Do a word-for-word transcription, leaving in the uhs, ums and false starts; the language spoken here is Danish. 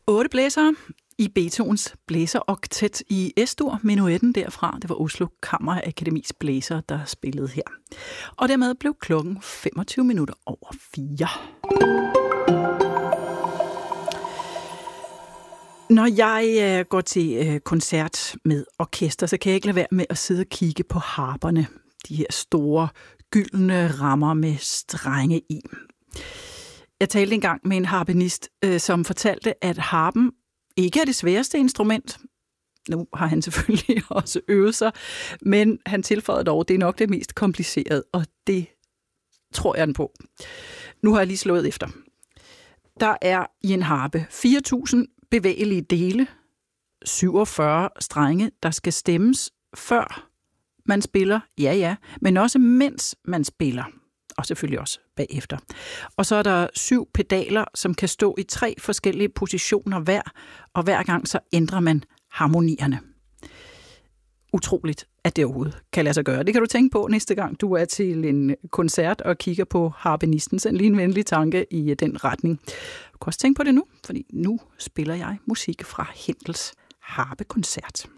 Otte blæsere i Beethovens blæseroktet i S-dur, menuetten derfra. Det var Oslo Kammerakademis blæsere, der spillede her. Og dermed blev klokken femogtyve minutter over fire. Når jeg øh, går til øh, koncert med orkester, så kan jeg ikke lade være med at sidde og kigge på harperne. De her store, gyldne rammer med strenge i. Jeg talte engang med en harpenist, øh, som fortalte, at harpen ikke er det sværeste instrument. Nu har han selvfølgelig også øvet sig, men han tilføjede dog, at det er nok det mest komplicerede, og det tror jeg den på. Nu har jeg lige slået efter. Der er i en harpe fire tusind bevægelige dele, syvogfyrre strenge, der skal stemmes før man spiller, ja ja, men også mens man spiller, og selvfølgelig også bagefter. Og så er der syv pedaler, som kan stå i tre forskellige positioner hver, og hver gang så ændrer man harmonierne. Utroligt, at det overhovedet kan lade sig gøre. Det kan du tænke på næste gang, du er til en koncert og kigger på harpenisten. Send lige en venlig tanke i den retning. Du kan også tænke på det nu, fordi nu spiller jeg musik fra Händels harpekoncert.